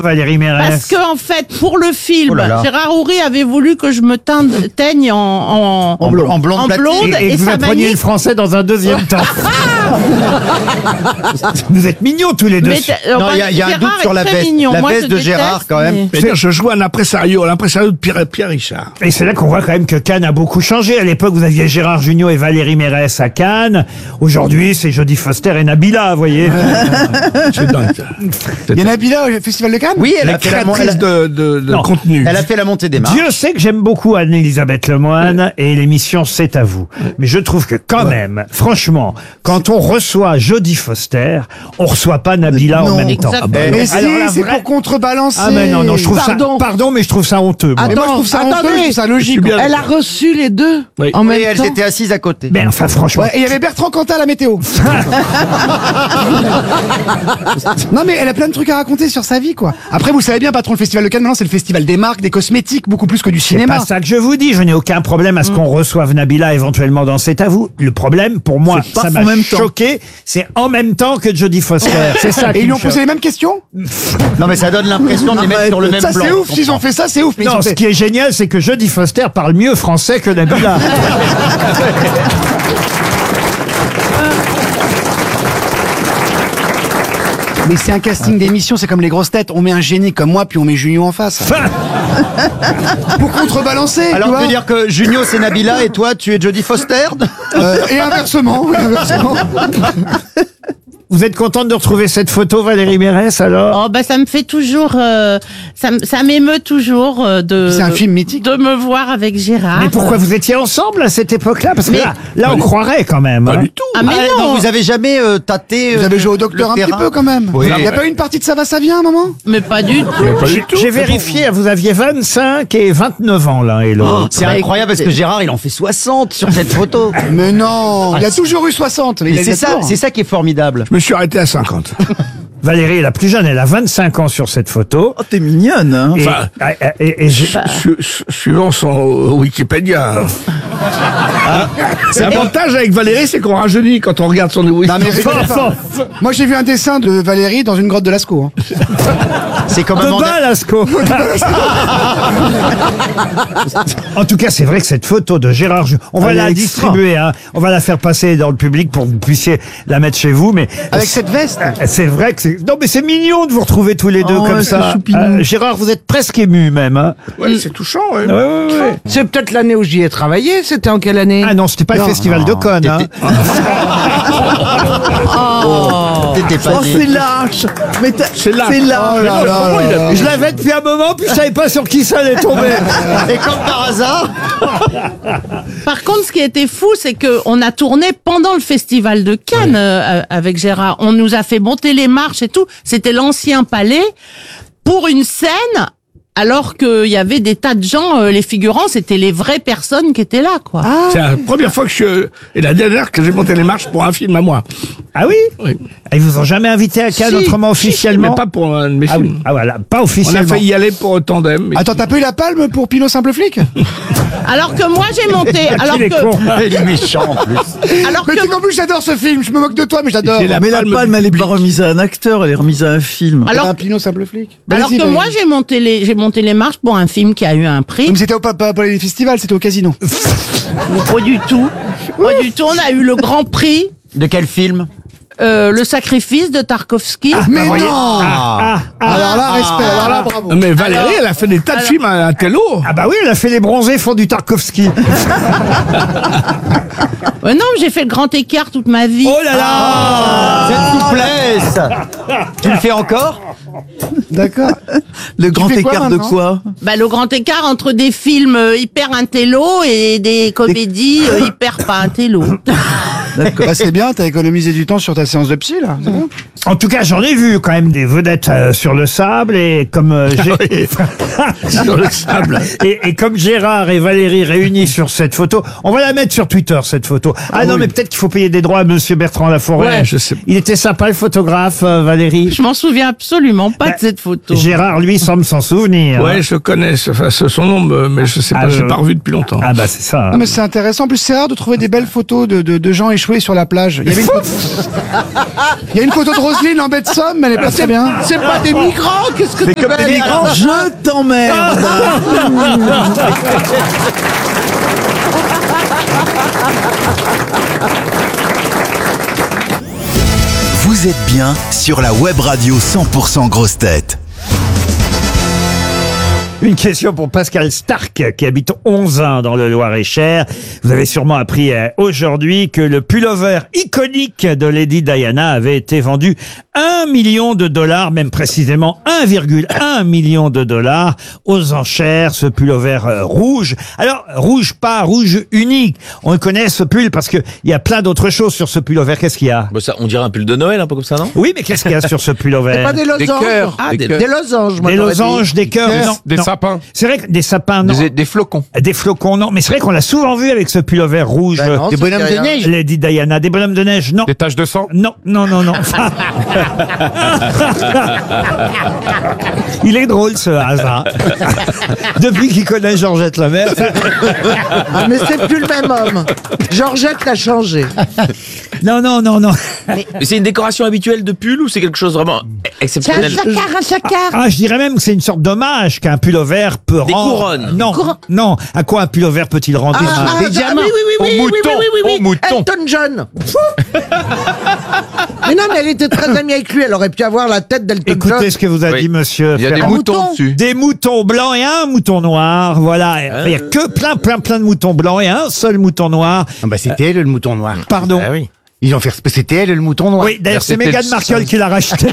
Valérie Mérès? Parce que en fait, pour le film, Oh là là. Gérard Houry avait voulu que je me teigne en blonde platine. Et que vous ça m'a appreniez mis- le français dans un deuxième temps. Vous êtes mignons tous les deux. Non, il y a un doute sur la veste. La veste de Gérard, quand même. C'est-à-dire, je joue un impresario de Pierre Richard. Et c'est là qu'on voit quand même que Cannes a beaucoup changé. À l'époque, vous aviez Gérard Jugnot et Valérie Mérès à Cannes. Aujourd'hui, c'est Jodie Foster et Nabila, vous voyez. C'est dingue. ça. Il y en a Nabila au Festival de Cannes? Oui, elle La a fait la créatrice de Non. contenu. elle a fait la montée des marches. Dieu sait que j'aime beaucoup Anne-Elisabeth Lemoine et l'émission C'est à vous. Mais je trouve que quand même, franchement, quand on reçoit Jodie Foster, on reçoit pas Nabila en même temps. Exactement. Mais si, Alors, la c'est vraie- pour contrebalancer. Ah mais non, je trouve Pardon. ça... Pardon, mais je trouve ça honteux. moi. Mais moi, je trouve ça honteux, je trouve ça logique. Je suis bien Elle a d'accord. reçu les deux Oui. en même Et elles temps. étaient assises à côté. Mais enfin, franchement... Ouais, et il y avait Bertrand Cantat à la météo. Non mais elle a plein de trucs à raconter sur sa vie, quoi. Après, vous savez bien, patron, le Festival de Cannes, maintenant c'est le festival des marques, des cosmétiques, beaucoup plus que du C'est cinéma. pas ça que je vous dis. Je n'ai aucun problème à ce qu'on reçoive Nabila éventuellement dans C'est à vous. Le problème, pour moi, C'est pas ça en m'a même temps. choqué. C'est en même temps que Jodie Foster. C'est ça. Et qui ils lui me ont posé choque. les mêmes questions? Non, mais ça donne l'impression de les mettre sur le même Ça plan. c'est ouf, s'ils ont fait ça, c'est ouf. Mais ils Non, ont ce fait- qui est génial, c'est que Jodie Foster parle mieux français que Nabila. Mais c'est un casting d'émission, c'est comme les grosses têtes. On met un génie comme moi, puis on met Junio en face. Pour contrebalancer, Alors, tu on vois. peut dire que Junio, c'est Nabila et toi, tu es Jodie Foster? Et inversement, oui, inversement. Vous êtes contente de retrouver cette photo, Valérie Mérès, alors? Oh bah ça me fait toujours, ça m'émeut toujours C'est un film mythique. de me voir avec Gérard. Mais pourquoi vous étiez ensemble à cette époque-là? Parce que Mais- là, on croirait quand même. Pas hein. du tout. Ah mais Ah, non, donc vous avez jamais tâté. Vous avez joué au docteur un le petit terrain peu quand même. Oui. Il n'y a pas eu une partie de Ça va, ça vient à un moment? mais pas du tout. Pas du tout. J'ai vérifié, vous aviez 25 et 29 ans l'un et l'autre. C'est incroyable parce que Gérard, il en fait 60 sur cette photo. Mais non, il a toujours eu 60. Mais il Mais a c'est ça, toujours. c'est ça qui est formidable. Je me suis arrêté à 50. Valérie est la plus jeune, elle a 25 ans sur cette photo. Oh, t'es mignonne, hein. Et, Enfin, et Suivant son Wikipédia. L'avantage avec Valérie, c'est qu'on rajeunit quand on regarde son Wikipédia. Non, mais rigolez pas. Moi j'ai vu un dessin de Valérie dans une grotte de Lascaux. Hein. C'est comme un de mandat. bas, Lascaux. En tout cas, c'est vrai que cette photo de Gérard, on va Elle la est distribuer, hein. On va la faire passer dans le public pour que vous puissiez la mettre chez vous, mais Avec cette veste. c'est vrai que c'est... Non, mais c'est mignon de vous retrouver tous les deux Oh, comme ouais, ça. c'est choupinou. Gérard, vous êtes presque ému même, hein. Ouais, c'est touchant, ouais. Ouais, ouais, ouais. C'est peut-être l'année où j'y ai travaillé, c'était en quelle année? Ah non, c'était pas le festival de Cannes, hein. T'étais pas Oh, né. c'est lâche. Mais C'est lâche. c'est lâche. Oh là là. Je l'avais depuis un moment, puis je savais pas sur qui ça allait tomber. Et comme par hasard, Par contre, ce qui était fou, c'est que on a tourné pendant le festival de Cannes avec Gérard. On nous a fait monter les marches et tout. C'était l'ancien palais pour une scène. Alors qu'il y avait des tas de gens, les figurants, c'était les vraies personnes qui étaient là, quoi. C'est la première fois que et la dernière que j'ai monté les marches pour un film à moi. Ah oui? Oui. Ils vous ont jamais invité à Cannes Si, autrement si, officiellement? mais pas pour un de mes Ah oui. films. Ah voilà, pas On a officiellement. failli y aller pour Tandem. mais- Attends, t'as pas eu la palme pour Pinot Simple Flic? Alors que moi, j'ai monté. Alors Il est con. il est méchant en plus. alors Mais que tu sais qu'en plus j'adore ce film, je me moque de toi, mais j'adore. C'est la Mais la palme palme, du elle est public. pas remise à un acteur, elle est remise à un film. alors, Un Pinot Simple Flic. alors Vas-y, que vas-y. moi, j'ai monté les marches pour un film qui a eu un prix. Mais c'était pas les festivals, c'était au casino. Pas du tout. Pas du tout. On a eu le grand prix, De quel film? le sacrifice de Tarkovsky. Mais voyez. non. Alors là, respect, alors là, bravo. Mais Valérie, elle a fait des tas de films à Tello. Ah bah oui, elle a fait les bronzés font du Tarkovsky. Non, j'ai fait le grand écart toute ma vie. Oh là là! Cette souplesse. Tu le fais encore? D'accord. Le grand fais quoi écart de maintenant quoi? Bah, le grand écart entre des films hyper intello et des comédies hyper pas intello. Bah, c'est bien, t'as économisé du temps sur ta séance de psy, là. C'est bon. En tout cas, j'en ai vu quand même des vedettes sur le sable et comme j'ai... Sur le sable. Et comme Gérard et Valérie réunis sur cette photo, on va la mettre sur Twitter, cette photo. Ah non, mais peut-être qu'il faut payer des droits à Monsieur Bertrand Laforêt. Ouais, je sais. Il était sympa, le photographe, Valérie. Je m'en souviens absolument pas de cette photo. Gérard, lui, semble s'en souvenir. Ouais, je connais son nom, mais je sais pas, Ah, j'ai pas revu depuis longtemps. Ah bah c'est ça. Non, mais c'est intéressant. En plus, c'est rare de trouver des belles photos de gens échangés échoué sur la plage. Il y avait une photo... Il y a une photo de Roselyne en baie de Somme, mais elle est pas très bien. C'est pas des migrants, qu'est-ce que tu fais? Je t'emmerde. Vous êtes bien sur la web radio 100% grosses têtes. Une question pour Pascal Stark, qui habite 11 dans le Loir-et-Cher. Vous avez sûrement appris aujourd'hui que le pullover iconique de Lady Diana avait été vendu $1 million, même précisément 1,1 million de dollars aux enchères, ce pullover rouge. Alors, rouge pas, rouge unique. On connaît ce pull parce que il y a plein d'autres choses sur ce pullover. Qu'est-ce qu'il y a? Bah ça, on dirait un pull de Noël, un peu comme ça, non? Oui, mais qu'est-ce qu'il y a sur ce pullover? C'est pas des losanges. Des cœurs. Ah, des losanges, moi, Des j'aurais dit. losanges, des cœurs, non. Des non. sapins. C'est vrai que des sapins, non. Des flocons. Des flocons, non. Mais c'est vrai qu'on l'a souvent vu avec ce pullover rouge. Ben non, Des ça bonhommes fait de rien. neige. Lady Diana. Des bonhommes de neige, non. Des taches de sang. Non, non, non, non. Il est drôle, ce hasard. Depuis qu'il connaît Georgette Lemaire. Ah, mais c'est plus le même homme. Georgette l'a changé. Non, non, non, non. Mais c'est une décoration habituelle de pull ou c'est quelque chose vraiment exceptionnel? un jacquard. Ah, je dirais même que c'est une sorte d'hommage qu'un pullover peut Des rendre. couronnes. Non, non. À quoi un pullover peut-il rendre hommage? Des diamants. Oui, Au mouton, au mouton. Elton John. Mais non, mais elle était très amie avec lui. Elle aurait pu avoir la tête d'Elton John. Écoutez ce que vous a Oui. dit monsieur Il y a des Ferrand. moutons dessus. Des moutons blancs et un mouton noir. Voilà. Il y a que plein de moutons blancs et un seul mouton noir. Ah bah c'était elle le mouton noir. Pardon. Ah oui. Ils ont fait c'était elle le mouton noir. Oui, d'ailleurs, c'est C'était Meghan le Markle qui l'a racheté.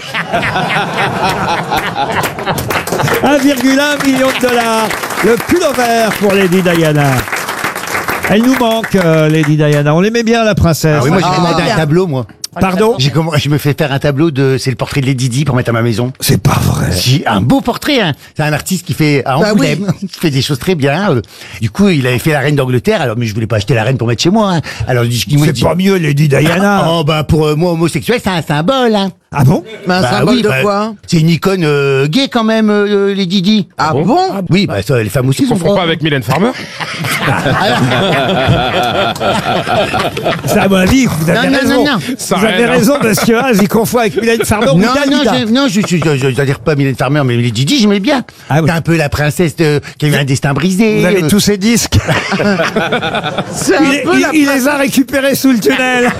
1,1 million de dollars. Le pullover pour Lady Diana. Elle nous manque, Lady Diana. On l'aimait bien, la princesse. Ah oui, moi j'ai commandé un tableau, moi. Pardon? Je me fais faire un tableau c'est le portrait de Lady Di pour mettre à ma maison. C'est pas vrai. Si, un beau portrait, hein. C'est un artiste qui fait à Bah Angoulême, qui fait des choses très bien. Du coup, il avait fait la reine d'Angleterre, alors mais je voulais pas acheter la reine pour mettre chez moi. Hein. Alors il m'a C'est dit, pas mieux, Lady Diana. oh bah pour moi homosexuel, c'est un symbole. Hein. Ah bon? Mais un Bah symbole oui, de bah, quoi? C'est une icône gay quand même, Lady Di. Ah bon? Oui, bah ça, les femmes aussi sont Confond pas avec Mylène Farmer. C'est à mon avis, vous avez Non, raison. non, non. Vous avez raison, monsieur Haas, il confond avec Mylène Farmer ou Non, Dalida. non, je dire pas Mylène Farmer, mais Lady Di, j'aimais bien. Ah oui. C'est un peu la princesse qui a eu un destin brisé. Vous avez tous ces disques. C'est un peu la Il les a récupérés sous le tunnel.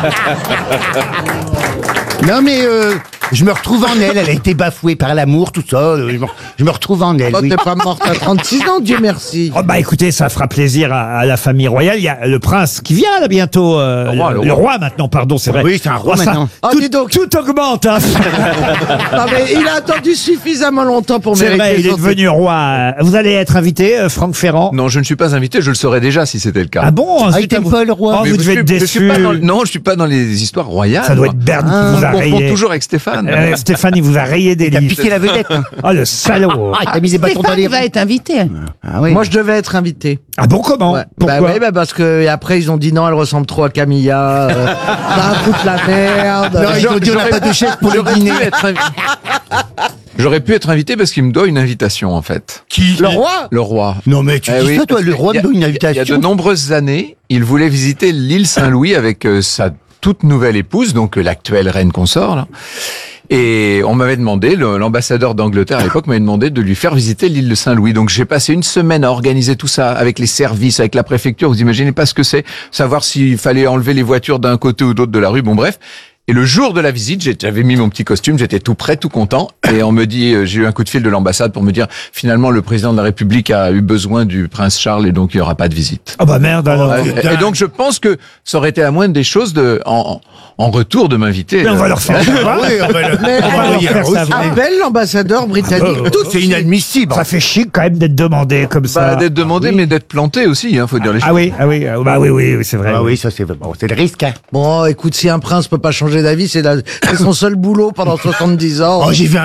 Non mais je me retrouve en elle. Elle a été bafouée par l'amour, tout ça. Je me retrouve en elle. Oh, Oui. t'es pas morte à 36 ans, Dieu merci. Oh bah écoutez, ça fera plaisir à la famille royale. Il y a le prince qui vient là bientôt. Le roi maintenant, pardon, c'est vrai. Oui, c'est un roi ça, maintenant. Oh, dis donc. tout augmente. Hein. Non, mais il a attendu suffisamment longtemps pour C'est mériter vrai, il est son devenu roi. Vous allez être invité, Franck Ferrand. Non, je ne suis pas invité, je le saurais déjà si c'était le cas. Ah bon? Ah, il t'aime pas, le roi? Oh, vous devez être je suis déçu. pas dans, non, je suis pas dans les histoires royales. Ça doit être Berne qui vous a On confond rayé. toujours avec Stéphane. Stéphane, il vous a rayé des T'as livres. piqué la vedette. Hein. Oh, le salaud. Ah, t'as mis des bâtons dans les Stéphane va être invité. Ah oui. Moi, je devais être invité. Ah bon, comment? Ouais. Pourquoi? Bah, ouais, bah parce que et après ils ont dit non, elle ressemble trop à Camilla. Ça a foutu la merde. Non, ils ont dit on n'a pas de chef pour le J'aurais dîner. pu être J'aurais pu être invité parce qu'il me doit une invitation en fait. Qui? Le roi. Le roi. Non mais tu Eh dis oui, ça toi, parce le que roi il y me a- donne une Il y a invitation. de nombreuses années, il voulait visiter l'île Saint-Louis avec sa toute nouvelle épouse, donc l'actuelle reine consort. Là. Et on m'avait demandé, l'ambassadeur d'Angleterre à l'époque m'avait demandé de lui faire visiter l'île de Saint-Louis. Donc j'ai passé une semaine à organiser tout ça avec les services, avec la préfecture. Vous imaginez pas ce que c'est, savoir s'il fallait enlever les voitures d'un côté ou d'autre de la rue. Bon bref. Et le jour de la visite, j'avais mis mon petit costume, j'étais tout prêt, tout content. Et on me dit, j'ai eu un coup de fil de l'ambassade pour me dire, finalement, le président de la République a eu besoin du prince Charles et donc il n'y aura pas de visite. Oh bah merde alors. Et donc je pense que ça aurait été à moindre des choses en retour de m'inviter. Mais on va leur faire savoir. Oui, on va le- Mais on va leur le- faire savoir. appelle l'ambassadeur britannique. Tout C'est inadmissible. Ça fait chic quand même d'être demandé comme ça. Bah, d'être demandé, mais d'être planté aussi, faut dire les choses. Ah oui, bah oui, c'est vrai. Ah oui, ça c'est bon, c'est le risque. Hein. Bon, écoute, si un prince peut pas changer d'avis, c'est son seul boulot pendant 70 ans. Oh, j'ai vu un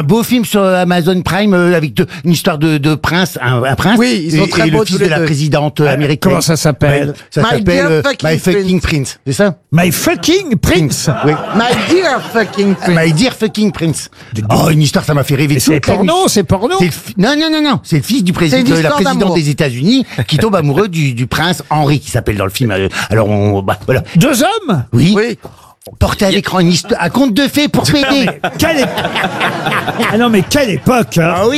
beau film sur Amazon Prime avec une histoire de prince, un prince. Oui, ils sont et, très et beaux le fils tous les de la deux. présidente américaine. Comment ça s'appelle? Ça My Dear s'appelle Fucking My Fucking Prince. C'est ça? My fucking prince. Oui. My dear fucking prince. My Dear Fucking Prince. Oh, une histoire, ça m'a fait rêver. Mais c'est toute la nuit. porno, c'est porno. C'est non. C'est le fils du C'est président, une de la histoire présidente d'amour. des États-Unis qui tombe amoureux du prince Henri, qui s'appelle dans le film. Alors, voilà. Deux hommes. Oui. Oui. Porté à l'écran un conte de fées pour Ah, péder. mais quelle é- Ah non, mais quelle époque hein. Ah oui.